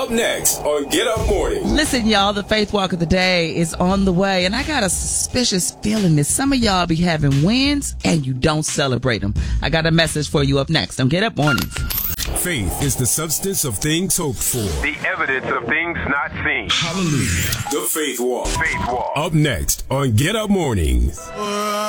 Up next on Get Up Morning. Listen, y'all, the Faith Walk of the Day is on the way, and I got a suspicious feeling that some of y'all be having wins and you don't celebrate them. I got a message for you up next on Get Up Mornings. Faith is the substance of things hoped for. The evidence of things not seen. Hallelujah. The Faith Walk. Faith Walk. Up next on Get Up Mornings.